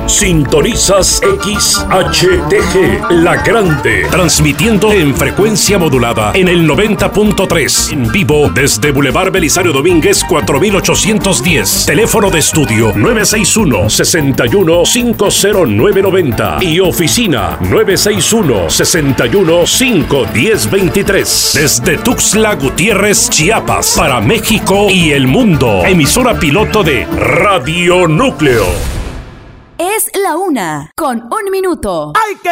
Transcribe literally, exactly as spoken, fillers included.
Sintonizas X H T G, La Grande, transmitiendo en frecuencia modulada en el noventa punto tres, en vivo desde Boulevard Belisario Domínguez cuatro mil ochocientos diez. Teléfono de estudio nueve seis uno, seis uno cinco cero nueve nueve cero y oficina nueve seis uno, seis uno cinco uno cero dos tres. Desde Tuxtla Gutiérrez, Chiapas, para México y el mundo. Emisora piloto de Radio Núcleo. Es la una, con un minuto. ¡Ay, qué